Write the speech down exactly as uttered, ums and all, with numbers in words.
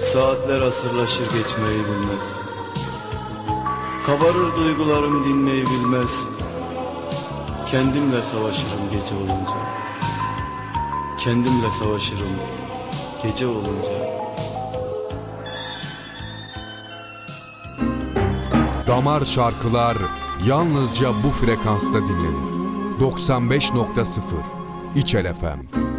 Saatler asırlaşır geçmeyi bilmez. Kabarır duygularım dinmeyi bilmez. Kendimle savaşırım gece olunca. Kendimle savaşırım gece olunca. Damar şarkılar yalnızca bu frekansta dinlenir. doksan beş nokta sıfır İçel F M.